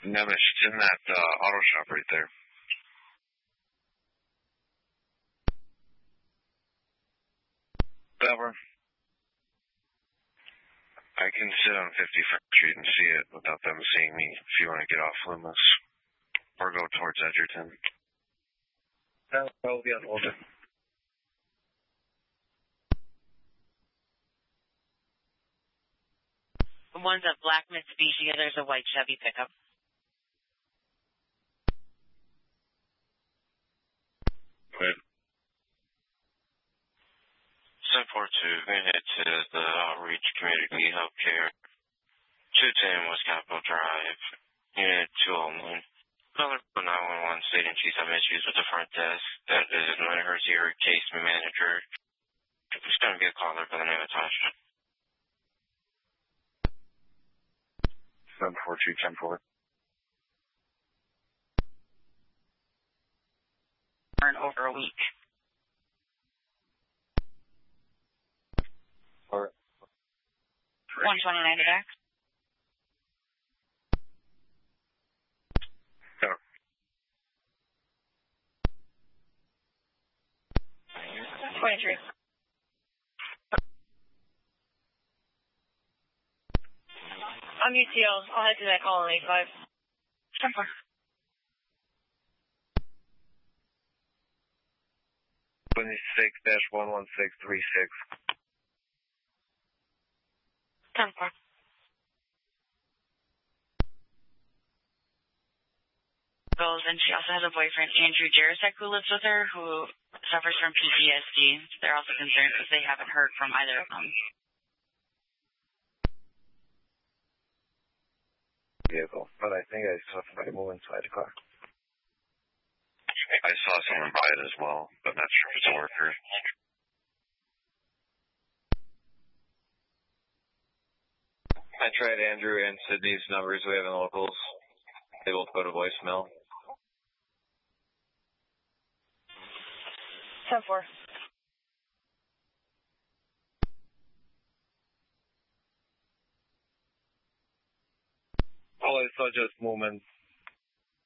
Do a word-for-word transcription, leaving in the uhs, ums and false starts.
Nemish, it's in that uh, auto shop right there. Cover. I can sit on fifty-first Street and see it without them seeing me if you want to get off Loomis. Or go towards Edgerton. That will be on hold. One's a black Mitsubishi, the other's a white Chevy pickup. Good. seven four two, going to head to the Outreach Community Healthcare. two ten West Capitol Drive, Unit two oh one. Caller nine one one stating she's having issues with the front desk. That is Leonard's your case manager. It's going to be a caller by the name of Tasha. seven four two, ten four. For over a week. Or one twenty-nine to back. Cover. twenty-three. I'm U T L. I'll head to that call on eighty-five. ten four. twenty-six dash one one six three six. ten four. Goes, and she also has a boyfriend, Andrew Jarosek, who lives with her, who suffers from P T S D. They're also concerned because they haven't heard from either of them. vehicle, but I think I saw somebody move inside the car. I saw someone buy it as well, but not sure if it's a worker. I tried Andrew and Sydney's numbers we have in locals. They both go to voicemail. ten four. All I saw just movement